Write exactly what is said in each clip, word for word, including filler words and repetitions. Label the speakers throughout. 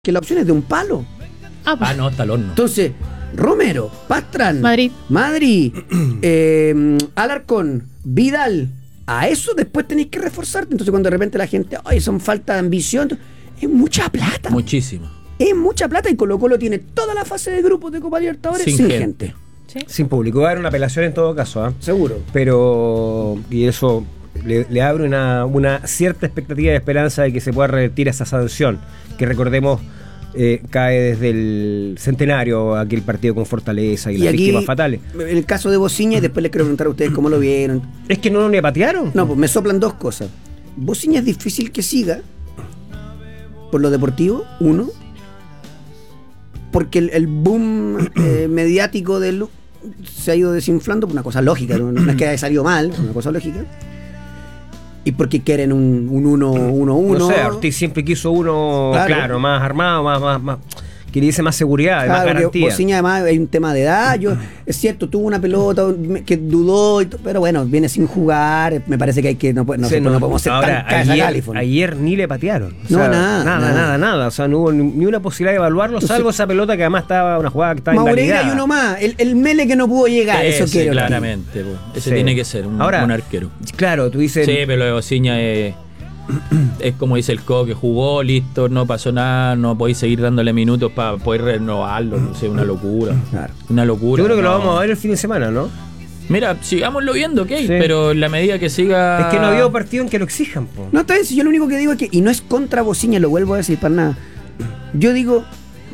Speaker 1: que la opción es de un palo.
Speaker 2: Ah, pues.
Speaker 3: Ah, no, está al horno.
Speaker 1: Entonces, Romero, Pastrán,
Speaker 2: Madrid,
Speaker 1: Madrid eh, Alarcón, Vidal, a eso después tenéis que reforzarte. Entonces cuando de repente la gente, ay, son falta de ambición, es mucha plata.
Speaker 3: Muchísimo.
Speaker 1: Es mucha plata y Colo Colo tiene toda la fase de grupos de Copa Libertadores sin,
Speaker 3: Sin
Speaker 1: sin
Speaker 3: gente.
Speaker 1: gente.
Speaker 2: ¿sí?
Speaker 4: Sin público. Va a haber una apelación en todo caso, ¿eh?
Speaker 1: Seguro.
Speaker 4: Pero, y eso le, le abre una, una cierta expectativa de esperanza de que se pueda revertir esa sanción, que recordemos eh, cae desde el centenario, aquel partido con Fortaleza y,
Speaker 1: Y
Speaker 4: las
Speaker 1: aquí,
Speaker 4: víctimas fatales.
Speaker 1: en el caso de Bociña, y después les quiero preguntar a ustedes cómo lo vieron.
Speaker 4: Es que no le patearon.
Speaker 1: No, pues me soplan dos cosas. Bociña es difícil que siga por lo deportivo, uno, porque el, el boom eh, mediático de Lu se ha ido desinflando por una cosa lógica, no, no es que haya salido mal, es una cosa lógica. Y porque quieren un uno uno uno.
Speaker 4: No sé, Ortiz siempre quiso uno,
Speaker 1: Claro.
Speaker 4: claro, más armado, más, más, más que le diese más seguridad, más
Speaker 1: Claro, que
Speaker 4: garantía.
Speaker 1: Bociña además hay un tema de edad. Yo, es cierto, tuvo una pelota que dudó, y to- pero bueno, viene sin jugar. Me parece que hay que no, puede- no,
Speaker 4: Sí,
Speaker 1: se-
Speaker 4: no,
Speaker 1: no podemos ser
Speaker 4: ahora,
Speaker 1: tan casa
Speaker 4: ayer,
Speaker 1: California.
Speaker 4: ayer ni le patearon. O
Speaker 1: No,
Speaker 4: sea,
Speaker 1: nada,
Speaker 4: nada,
Speaker 1: nada.
Speaker 4: nada, nada. O sea, no hubo ni, ni una posibilidad de evaluarlo,
Speaker 1: Entonces,
Speaker 4: salvo esa pelota que además estaba una jugada que estaba
Speaker 1: Maureira
Speaker 4: invalidada.
Speaker 1: y uno más, el, el Mele que no pudo llegar, eso
Speaker 3: Ese,
Speaker 1: quiero.
Speaker 3: claramente. po. Ese
Speaker 4: Sí.
Speaker 3: tiene que ser un,
Speaker 4: Ahora,
Speaker 3: un arquero.
Speaker 4: Claro, tú dices.
Speaker 3: Sí, pero lo de Bociña es, es como dice el Co, que jugó, listo, no pasó nada, no podéis seguir dándole minutos para poder renovarlo, no sé, una locura.
Speaker 1: Claro.
Speaker 3: Una locura.
Speaker 4: Yo creo que lo
Speaker 3: no.
Speaker 4: vamos a ver el fin de semana, ¿no?
Speaker 3: Mira, sigámoslo viendo, ok,
Speaker 4: Sí.
Speaker 3: pero en la medida que siga.
Speaker 4: Es que no había partido en que lo exijan, po.
Speaker 1: No, está bien, si yo lo único que digo es que, y no es contra Bociña, lo vuelvo a decir para nada. Yo digo,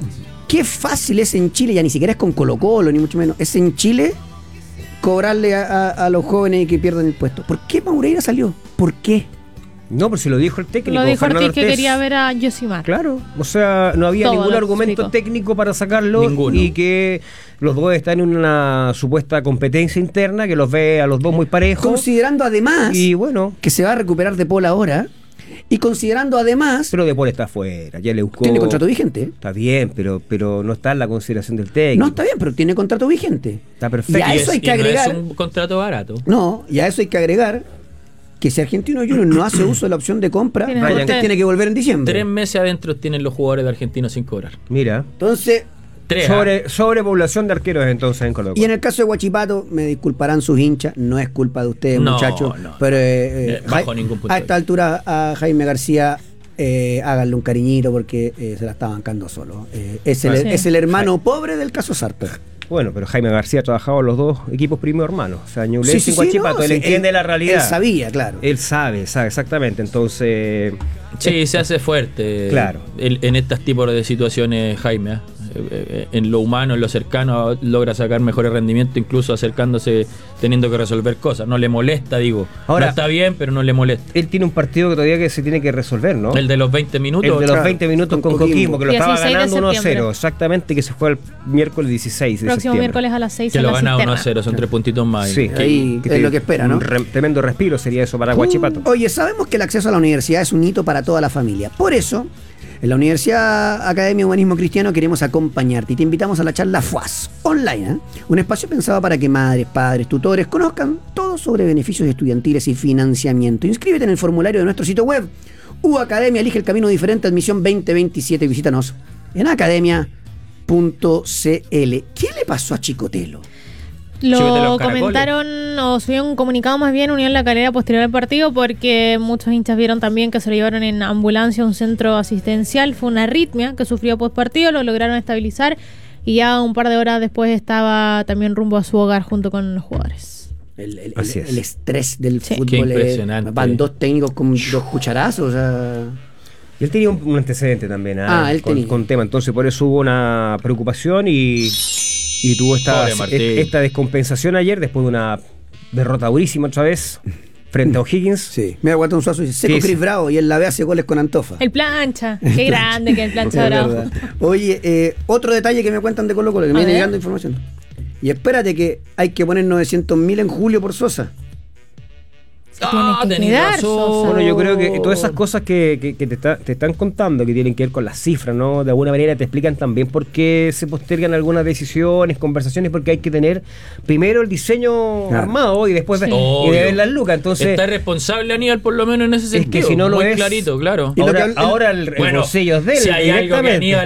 Speaker 1: qué fácil es en Chile, ya ni siquiera es con Colo Colo, ni mucho menos, es en Chile cobrarle a, a- a los jóvenes que pierden el puesto. ¿Por qué Maureira salió? ¿Por qué?
Speaker 4: No, pero si lo dijo el técnico.
Speaker 2: lo dijo
Speaker 4: Fernando
Speaker 2: Ortiz que
Speaker 4: Ortiz.
Speaker 2: quería ver a Yosimar.
Speaker 4: Claro, o sea, no había
Speaker 2: Todo
Speaker 4: ningún
Speaker 2: lo
Speaker 4: argumento
Speaker 2: explicó.
Speaker 4: técnico para sacarlo.
Speaker 3: Ninguno.
Speaker 4: Y que los dos están en una supuesta competencia interna que los ve a los dos muy parejos.
Speaker 1: Considerando además
Speaker 4: Y bueno,
Speaker 1: que se va a recuperar De Paul ahora, y considerando además,
Speaker 4: pero De Paul está afuera, ya le buscó.
Speaker 1: tiene contrato vigente. ¿eh?
Speaker 4: Está bien, pero, pero no está en la consideración del técnico.
Speaker 1: No, está bien, pero tiene contrato vigente.
Speaker 4: Está perfecto.
Speaker 1: Y a
Speaker 3: Y
Speaker 1: eso
Speaker 3: es-
Speaker 1: hay que
Speaker 3: y no
Speaker 1: agregar.
Speaker 3: es un contrato barato.
Speaker 1: No, y a eso hay que agregar que si Argentino Juniors no hace uso de la opción de compra,
Speaker 2: Tiene
Speaker 1: Cortés
Speaker 2: usted.
Speaker 1: tiene que volver en diciembre.
Speaker 3: Tres meses adentro tienen los jugadores de Argentinos sin cobrar.
Speaker 4: Mira,
Speaker 1: Entonces,
Speaker 3: Tres.
Speaker 4: sobre, sobrepoblación de arqueros entonces en Colo Colo.
Speaker 1: y en el caso de Guachipato, me disculparán sus hinchas, no es culpa de ustedes,
Speaker 3: No,
Speaker 1: muchachos,
Speaker 3: no.
Speaker 1: pero eh,
Speaker 3: Eh, bajo
Speaker 1: Jai-
Speaker 3: ningún punto
Speaker 1: a
Speaker 3: de
Speaker 1: esta altura a Jaime García eh, háganle un cariñito porque eh, se la está bancando solo. Eh, es, el,
Speaker 2: Sí.
Speaker 1: es el hermano pobre del caso Sarper.
Speaker 4: Bueno, pero Jaime García ha trabajado en los dos equipos primo hermanos. O sea, Ñublense
Speaker 1: Sí, sí,
Speaker 4: y
Speaker 1: sí,
Speaker 4: Guachipato.
Speaker 1: no,
Speaker 4: él
Speaker 1: sí,
Speaker 4: entiende
Speaker 1: él-
Speaker 4: la realidad.
Speaker 1: Él sabía, claro.
Speaker 4: Él sabe, sabe exactamente. Entonces,
Speaker 3: Sí, se hace fuerte.
Speaker 4: Claro.
Speaker 3: En, en estos tipos de situaciones, Jaime. ¿eh? Eh, eh, En lo humano, en lo cercano, logra sacar mejores rendimientos, incluso acercándose, teniendo que resolver cosas. No le molesta, digo.
Speaker 4: Ahora-
Speaker 3: no está bien, pero no le molesta.
Speaker 4: él tiene un partido que todavía que se tiene que resolver, ¿no?
Speaker 3: El de los veinte minutos.
Speaker 4: El de los
Speaker 1: claro,
Speaker 4: veinte minutos
Speaker 1: con
Speaker 4: con,
Speaker 1: Coquimbo.
Speaker 4: Coquimbo, que lo estaba
Speaker 2: dieciséis de
Speaker 4: ganando uno a cero,
Speaker 2: septiembre.
Speaker 4: exactamente, que se fue el miércoles dieciséis de
Speaker 2: Próximo
Speaker 4: septiembre.
Speaker 2: miércoles a las seis
Speaker 3: que
Speaker 2: en
Speaker 3: lo
Speaker 2: la
Speaker 3: gana uno a
Speaker 2: cisterna.
Speaker 3: cero, son tres puntitos más.
Speaker 4: Sí,
Speaker 1: Ahí es lo que espera, ¿no?
Speaker 4: Un re- tremendo respiro sería eso para Guachipato.
Speaker 1: Oye, sabemos que el acceso a la universidad es un hito para toda la familia. Por eso, en la Universidad Academia Humanismo Cristiano queremos acompañarte y te invitamos a la charla F U A S online, ¿eh? Un espacio pensado para que madres, padres, tutores conozcan todo sobre beneficios estudiantiles y financiamiento. Inscríbete en el formulario de nuestro sitio web. U Academia, elige el camino diferente, admisión veinte veintisiete. Visítanos en academia punto c l. ¿Qué le pasó a Chicotelo?
Speaker 3: Chicote
Speaker 2: Lo
Speaker 3: los caracoles.
Speaker 2: comentaron o subieron un comunicado más bien Unión La Calera posterior al partido porque muchos hinchas vieron también que se lo llevaron en ambulancia a un centro asistencial. Fue una arritmia que sufrió post partido, lo lograron estabilizar y ya un par de horas después estaba también rumbo a su hogar junto con los jugadores.
Speaker 1: El, el-
Speaker 4: Así
Speaker 1: el-
Speaker 4: es.
Speaker 1: el estrés del
Speaker 2: Sí.
Speaker 1: fútbol.
Speaker 3: Qué
Speaker 1: es-
Speaker 3: impresionante.
Speaker 1: van dos técnicos con dos cucharazos. O sea,
Speaker 4: Y él tenía un, un antecedente también ¿ah?
Speaker 1: Ah, él
Speaker 4: con,
Speaker 1: tenía.
Speaker 4: con tema, entonces por eso hubo una preocupación y, y tuvo esta,
Speaker 3: Pobre Martín.
Speaker 4: esta descompensación ayer después de una derrota durísima otra vez frente a O'Higgins.
Speaker 1: sí. Mira, Guatón Suazo dice, seco
Speaker 4: Sí, sí.
Speaker 1: Cris Bravo y en la B hace goles con Antofa.
Speaker 2: El plancha, qué grande que el plancha
Speaker 1: Es
Speaker 2: bravo.
Speaker 1: verdad. Oye, eh, otro detalle que me cuentan de Colo Colo, que me
Speaker 2: A
Speaker 1: viene
Speaker 2: ver.
Speaker 1: llegando información. Y espérate que hay que poner novecientos mil en julio por Sosa.
Speaker 2: se
Speaker 3: Ah,
Speaker 2: tiene que
Speaker 3: tenés
Speaker 2: quedar.
Speaker 3: razón.
Speaker 2: Sosa.
Speaker 4: Bueno, yo creo que todas esas cosas que, que- que te, está- te están contando, que tienen que ver con las cifras, ¿no? De alguna manera te explican también por qué se postergan algunas decisiones, conversaciones, porque hay que tener primero el diseño
Speaker 1: Claro.
Speaker 4: armado y después
Speaker 2: Sí.
Speaker 4: ver, y
Speaker 3: Obvio.
Speaker 4: de ver las lucas. Entonces,
Speaker 3: Está responsable Aníbal por lo menos en ese
Speaker 4: Es que
Speaker 3: sentido.
Speaker 4: si no lo
Speaker 3: muy
Speaker 4: es-
Speaker 3: clarito, claro.
Speaker 1: Y lo
Speaker 4: ahora,
Speaker 1: que-
Speaker 4: ahora el, el
Speaker 3: Bueno,
Speaker 4: bolsillo es de él
Speaker 3: si hay algo que
Speaker 4: directamente.
Speaker 3: Aníbal